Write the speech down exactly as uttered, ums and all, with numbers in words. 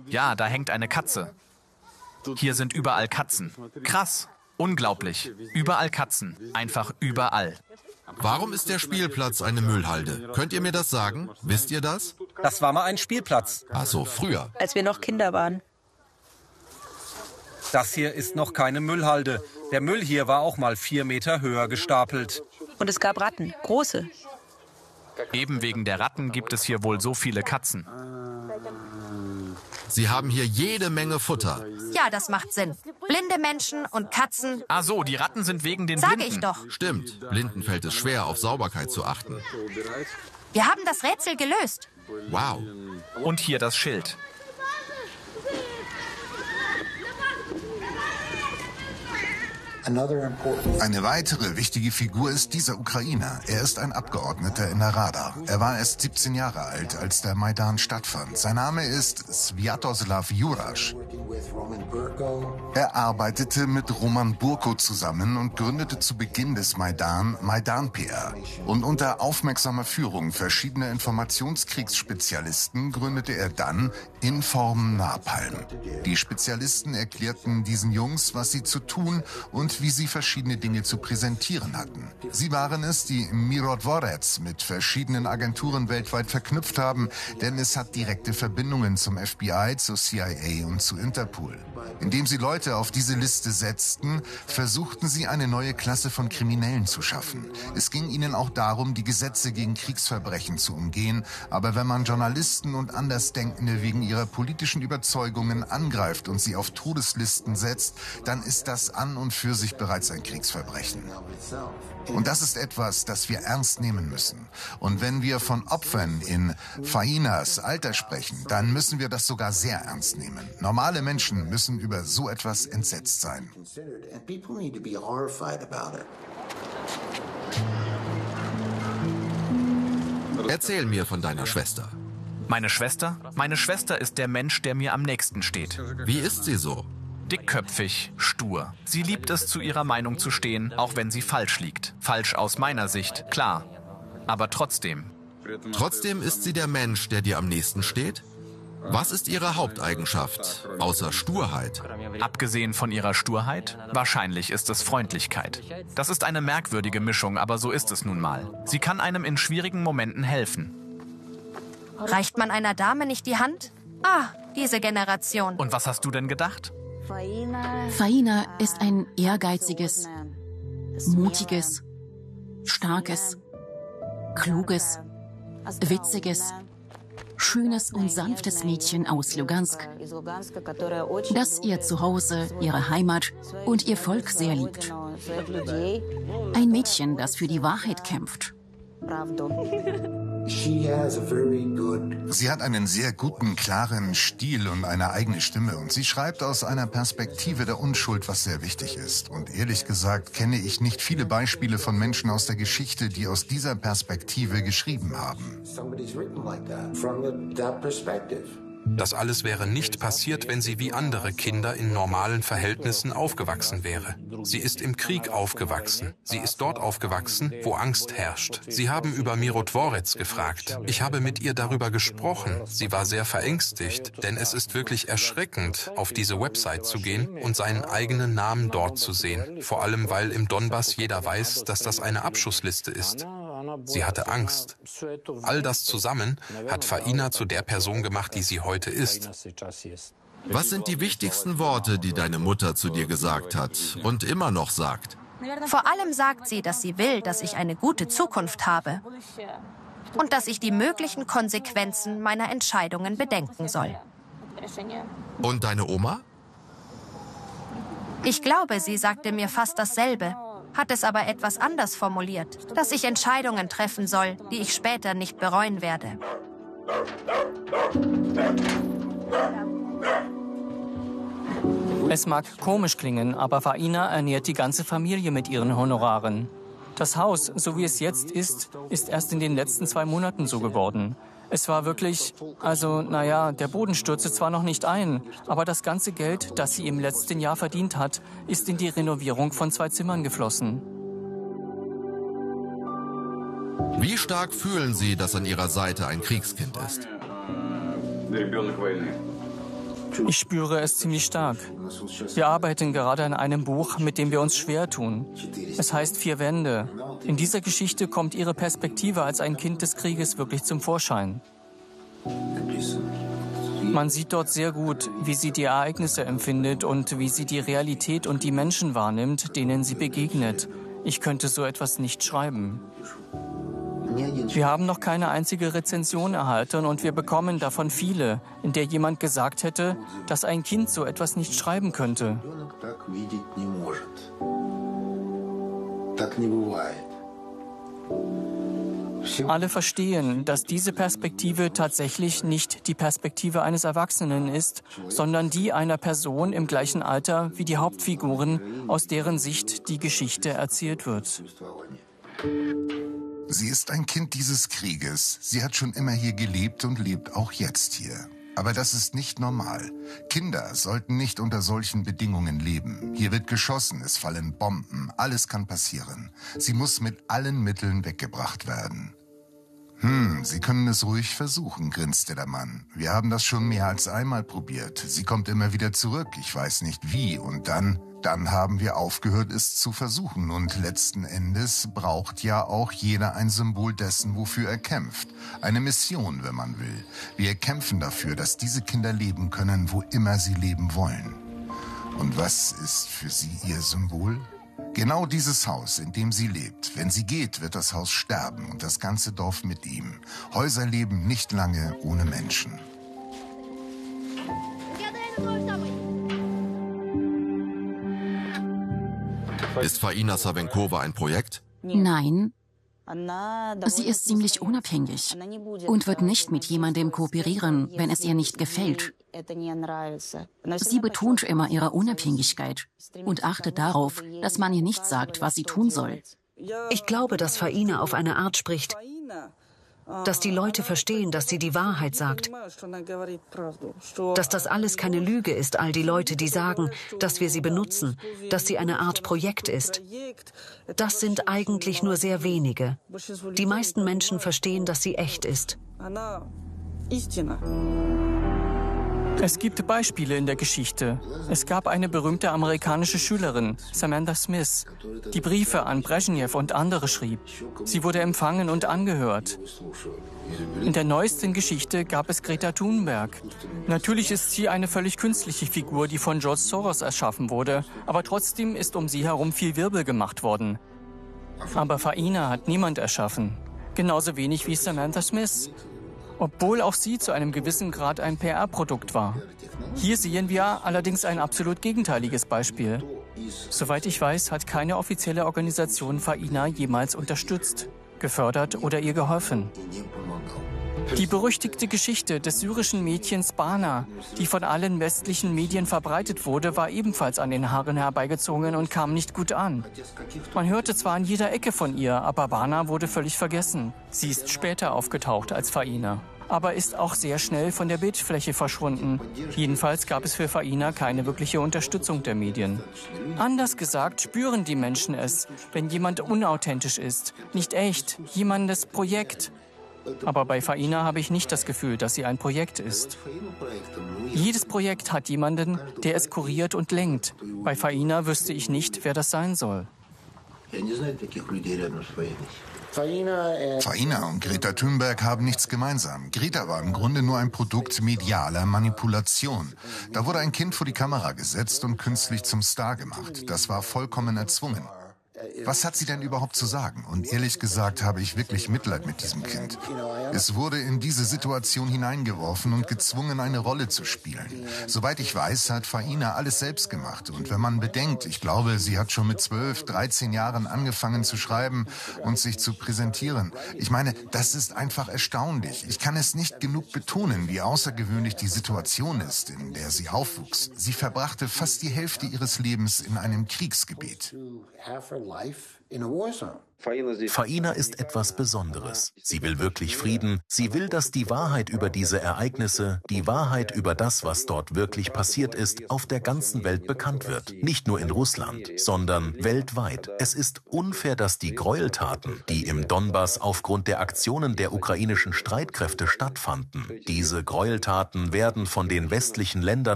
Ja, da hängt eine Katze. Hier sind überall Katzen. Krass, unglaublich. Überall Katzen, einfach überall. Warum ist der Spielplatz eine Müllhalde? Könnt ihr mir das sagen? Wisst ihr das? Das war mal ein Spielplatz. Ach so, früher. Als wir noch Kinder waren. Das hier ist noch keine Müllhalde. Der Müll hier war auch mal vier Meter höher gestapelt. Und es gab Ratten, große. Eben wegen der Ratten gibt es hier wohl so viele Katzen. Sie haben hier jede Menge Futter. Ja, das macht Sinn. Blinde Menschen und Katzen. Ah so, die Ratten sind wegen den Sage Blinden. ich doch. Stimmt, Blinden fällt es schwer, auf Sauberkeit zu achten. Wir haben das Rätsel gelöst. Wow. Und hier das Schild. Eine weitere wichtige Figur ist dieser Ukrainer. Er ist ein Abgeordneter in der Rada. Er war erst siebzehn Jahre alt, als der Maidan stattfand. Sein Name ist Sviatoslav Jurasch. Er arbeitete mit Roman Burko zusammen und gründete zu Beginn des Maidan Maidan P R. Und unter aufmerksamer Führung verschiedener Informationskriegsspezialisten gründete er dann Inform Napalm. Die Spezialisten erklärten diesen Jungs, was sie zu tun und wie sie verschiedene Dinge zu präsentieren hatten. Sie waren es, die Mirotvorets mit verschiedenen Agenturen weltweit verknüpft haben, denn es hat direkte Verbindungen zum F B I, zur C I A und zu Interpol. Indem sie Leute auf diese Liste setzten, versuchten sie eine neue Klasse von Kriminellen zu schaffen. Es ging ihnen auch darum, die Gesetze gegen Kriegsverbrechen zu umgehen, aber wenn man Journalisten und Andersdenkende wegen ihrer politischen Überzeugungen angreift und sie auf Todeslisten setzt, dann ist das an und für sich bereits ein Kriegsverbrechen. Und das ist etwas, das wir ernst nehmen müssen. Und wenn wir von Opfern in Fainas Alter sprechen, dann müssen wir das sogar sehr ernst nehmen. Normale Menschen müssen über so etwas entsetzt sein. Erzähl mir von deiner Schwester. Meine Schwester? Meine Schwester ist der Mensch, der mir am nächsten steht. Wie ist sie so? Dickköpfig, stur. Sie liebt es, zu ihrer Meinung zu stehen, auch wenn sie falsch liegt. Falsch aus meiner Sicht, klar. Aber trotzdem. Trotzdem ist sie der Mensch, der dir am nächsten steht? Was ist ihre Haupteigenschaft, außer Sturheit? Abgesehen von ihrer Sturheit? Wahrscheinlich ist es Freundlichkeit. Das ist eine merkwürdige Mischung, aber so ist es nun mal. Sie kann einem in schwierigen Momenten helfen. Reicht man einer Dame nicht die Hand? Ah, diese Generation. Und was hast du denn gedacht? Faina ist ein ehrgeiziges, mutiges, starkes, kluges, witziges, schönes und sanftes Mädchen aus Lugansk, das ihr Zuhause, ihre Heimat und ihr Volk sehr liebt. Ein Mädchen, das für die Wahrheit kämpft. Sie hat einen sehr guten, klaren Stil und eine eigene Stimme. Und sie schreibt aus einer Perspektive der Unschuld, was sehr wichtig ist. Und ehrlich gesagt kenne ich nicht viele Beispiele von Menschen aus der Geschichte, die aus dieser Perspektive geschrieben haben. Das alles wäre nicht passiert, wenn sie wie andere Kinder in normalen Verhältnissen aufgewachsen wäre. Sie ist im Krieg aufgewachsen. Sie ist dort aufgewachsen, wo Angst herrscht. Sie haben über Mirotvorets gefragt. Ich habe mit ihr darüber gesprochen. Sie war sehr verängstigt, denn es ist wirklich erschreckend, auf diese Website zu gehen und seinen eigenen Namen dort zu sehen. Vor allem, weil im Donbass jeder weiß, dass das eine Abschussliste ist. Sie hatte Angst. All das zusammen hat Faina zu der Person gemacht, die sie heute ist. Was sind die wichtigsten Worte, die deine Mutter zu dir gesagt hat und immer noch sagt? Vor allem sagt sie, dass sie will, dass ich eine gute Zukunft habe und dass ich die möglichen Konsequenzen meiner Entscheidungen bedenken soll. Und deine Oma? Ich glaube, sie sagte mir fast dasselbe, hat es aber etwas anders formuliert, dass ich Entscheidungen treffen soll, die ich später nicht bereuen werde. Es mag komisch klingen, aber Faina ernährt die ganze Familie mit ihren Honoraren. Das Haus, so wie es jetzt ist, ist erst in den letzten zwei Monaten so geworden. Es war wirklich, also naja, der Boden stürzte zwar noch nicht ein, aber das ganze Geld, das sie im letzten Jahr verdient hat, ist in die Renovierung von zwei Zimmern geflossen. Wie stark fühlen Sie, dass an Ihrer Seite ein Kriegskind ist? Ich spüre es ziemlich stark. Wir arbeiten gerade an einem Buch, mit dem wir uns schwer tun. Es heißt Vier Wände. In dieser Geschichte kommt ihre Perspektive als ein Kind des Krieges wirklich zum Vorschein. Man sieht dort sehr gut, wie sie die Ereignisse empfindet und wie sie die Realität und die Menschen wahrnimmt, denen sie begegnet. Ich könnte so etwas nicht schreiben. Wir haben noch keine einzige Rezension erhalten und wir bekommen davon viele, in der jemand gesagt hätte, dass ein Kind so etwas nicht schreiben könnte. Alle verstehen, dass diese Perspektive tatsächlich nicht die Perspektive eines Erwachsenen ist, sondern die einer Person im gleichen Alter wie die Hauptfiguren, aus deren Sicht die Geschichte erzählt wird. Sie ist ein Kind dieses Krieges. Sie hat schon immer hier gelebt und lebt auch jetzt hier. Aber das ist nicht normal. Kinder sollten nicht unter solchen Bedingungen leben. Hier wird geschossen, es fallen Bomben, alles kann passieren. Sie muss mit allen Mitteln weggebracht werden. Hm, Sie können es ruhig versuchen, grinste der Mann. Wir haben das schon mehr als einmal probiert. Sie kommt immer wieder zurück, ich weiß nicht wie. Und dann, dann haben wir aufgehört, es zu versuchen. Und letzten Endes braucht ja auch jeder ein Symbol dessen, wofür er kämpft. Eine Mission, wenn man will. Wir kämpfen dafür, dass diese Kinder leben können, wo immer sie leben wollen. Und was ist für sie ihr Symbol? Genau dieses Haus, in dem sie lebt. Wenn sie geht, wird das Haus sterben und das ganze Dorf mit ihm. Häuser leben nicht lange ohne Menschen. Ist Faina Savenkova ein Projekt? Nein. Sie ist ziemlich unabhängig und wird nicht mit jemandem kooperieren, wenn es ihr nicht gefällt. Sie betont immer ihre Unabhängigkeit und achtet darauf, dass man ihr nicht sagt, was sie tun soll. Ich glaube, dass Faina auf eine Art spricht, dass die Leute verstehen, dass sie die Wahrheit sagt. Dass das alles keine Lüge ist, all die Leute, die sagen, dass wir sie benutzen, dass sie eine Art Projekt ist. Das sind eigentlich nur sehr wenige. Die meisten Menschen verstehen, dass sie echt ist. Es gibt Beispiele in der Geschichte. Es gab eine berühmte amerikanische Schülerin, Samantha Smith, die Briefe an Brezhnev und andere schrieb. Sie wurde empfangen und angehört. In der neuesten Geschichte gab es Greta Thunberg. Natürlich ist sie eine völlig künstliche Figur, die von George Soros erschaffen wurde, aber trotzdem ist um sie herum viel Wirbel gemacht worden. Aber Faina hat niemand erschaffen. Genauso wenig wie Samantha Smith. Obwohl auch sie zu einem gewissen Grad ein P R-Produkt war. Hier sehen wir allerdings ein absolut gegenteiliges Beispiel. Soweit ich weiß, hat keine offizielle Organisation Faina jemals unterstützt, gefördert oder ihr geholfen. Die berüchtigte Geschichte des syrischen Mädchens Bana, die von allen westlichen Medien verbreitet wurde, war ebenfalls an den Haaren herbeigezogen und kam nicht gut an. Man hörte zwar an jeder Ecke von ihr, aber Bana wurde völlig vergessen. Sie ist später aufgetaucht als Faina, aber ist auch sehr schnell von der Bildfläche verschwunden. Jedenfalls gab es für Faina keine wirkliche Unterstützung der Medien. Anders gesagt spüren die Menschen es, wenn jemand unauthentisch ist, nicht echt, jemandes Projekt. Aber bei Faina habe ich nicht das Gefühl, dass sie ein Projekt ist. Jedes Projekt hat jemanden, der es kuriert und lenkt. Bei Faina wüsste ich nicht, wer das sein soll. Faina und Greta Thunberg haben nichts gemeinsam. Greta war im Grunde nur ein Produkt medialer Manipulation. Da wurde ein Kind vor die Kamera gesetzt und künstlich zum Star gemacht. Das war vollkommen erzwungen. Was hat sie denn überhaupt zu sagen? Und ehrlich gesagt habe ich wirklich Mitleid mit diesem Kind. Es wurde in diese Situation hineingeworfen und gezwungen, eine Rolle zu spielen. Soweit ich weiß, hat Faina alles selbst gemacht. Und wenn man bedenkt, ich glaube, sie hat schon mit zwölf, dreizehn Jahren angefangen zu schreiben und sich zu präsentieren. Ich meine, das ist einfach erstaunlich. Ich kann es nicht genug betonen, wie außergewöhnlich die Situation ist, in der sie aufwuchs. Sie verbrachte fast die Hälfte ihres Lebens in einem Kriegsgebiet. Faina ist etwas Besonderes. Sie will wirklich Frieden. Sie will, dass die Wahrheit über diese Ereignisse, die Wahrheit über das, was dort wirklich passiert ist, auf der ganzen Welt bekannt wird. Nicht nur in Russland, sondern weltweit. Es ist unfair, dass die Gräueltaten, die im Donbass aufgrund der Aktionen der ukrainischen Streitkräfte stattfanden, diese Gräueltaten werden von den westlichen Ländern